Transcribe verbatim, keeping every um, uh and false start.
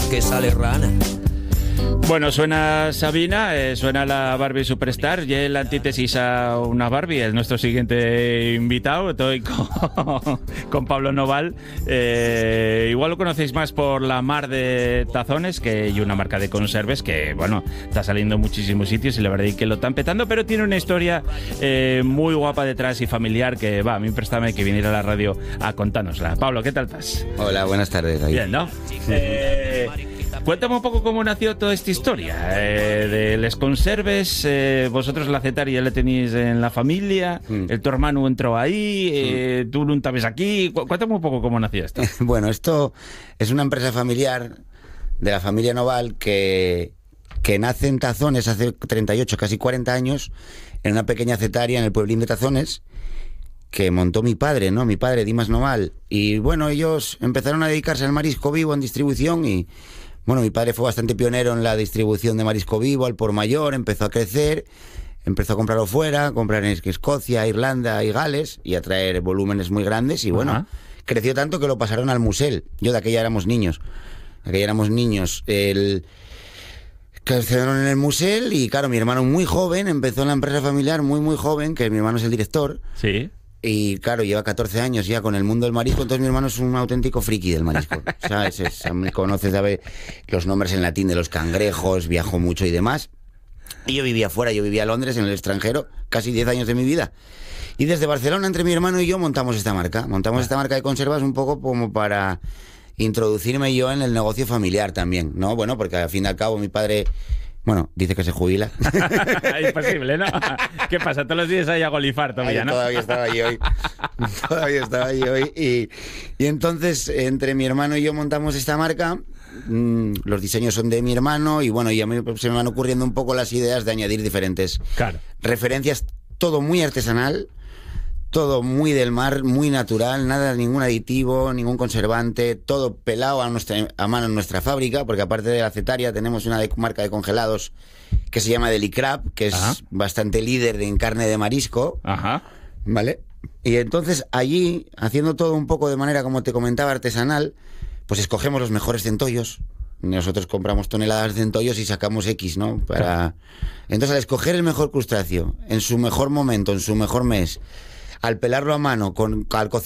que sale rana. Bueno, suena Sabina, eh, suena la Barbie Superstar, y el antítesis a una Barbie es nuestro siguiente invitado. Estoy con, con Pablo Noval. Eh, igual lo conocéis más por la Mar de Tazones, que hay una marca de conserves que, bueno, está saliendo en muchísimos sitios y la verdad es que lo están petando, pero tiene una historia eh, muy guapa detrás y familiar que, va, a mí préstame que viniera a la radio a contárnosla. Pablo, ¿qué tal estás? Hola, buenas tardes, David. Bien, ¿no? Eh... Cuéntame un poco cómo nació toda esta historia eh, de les conserves. Eh, vosotros la Cetari ya la tenéis en la familia, mm. el tu hermano entró ahí, eh, mm. tú no estabas aquí. Cuéntame un poco cómo nació esto. Bueno, esto es una empresa familiar de la familia Noval que, que nace en Tazones hace treinta y ocho, casi cuarenta años, en una pequeña cetaria en el pueblín de Tazones, que montó mi padre, ¿no? Mi padre, Dimas Noval. Y bueno, ellos empezaron a dedicarse al marisco vivo en distribución y... Bueno, mi padre fue bastante pionero en la distribución de marisco vivo al por mayor, empezó a crecer, empezó a comprarlo fuera, comprar en Escocia, Irlanda y Gales y a traer volúmenes muy grandes y bueno, uh-huh. creció tanto que lo pasaron al Musel. Yo de aquella éramos niños, de aquella éramos niños. El... Crecieron en el Musel y claro, mi hermano muy joven empezó en la empresa familiar, muy muy joven, que mi hermano es el director. Sí. Y claro, lleva catorce años ya con el mundo del marisco, entonces mi hermano es un auténtico friki del marisco. ¿Sabes? Es, es, conoce, sabe los nombres en latín de los cangrejos, viajó mucho y demás. Y yo vivía fuera, yo vivía en Londres, en el extranjero, casi diez años de mi vida. Y desde Barcelona, entre mi hermano y yo, montamos esta marca. Montamos esta marca de conservas un poco como para introducirme yo en el negocio familiar también, ¿no? Bueno, porque al fin y al cabo mi padre... Bueno, dice que se jubila. Imposible, ¿no? ¿Qué pasa? Todos los días hay a golifar todavía, ¿no? Todavía estaba allí hoy. Todavía estaba allí hoy. Y, y entonces, entre mi hermano y yo montamos esta marca. Mmm, los diseños son de mi hermano. Y bueno, y a mí se me van ocurriendo un poco las ideas de añadir diferentes claro. referencias. Todo muy artesanal. Todo muy del mar, muy natural, nada, ningún aditivo, ningún conservante, todo pelado a, nuestra, a mano en nuestra fábrica, porque aparte de la Cetaria tenemos una de, marca de congelados que se llama Delicrab, que es Ajá. bastante líder en carne de marisco. Ajá. ¿Vale? Y entonces allí, haciendo todo un poco de manera, como te comentaba, artesanal, pues escogemos los mejores centollos. Nosotros compramos toneladas de centollos y sacamos X, ¿no? Para... Entonces, al escoger el mejor crustáceo, en su mejor momento, en su mejor mes, al pelarlo a mano, con, al cocer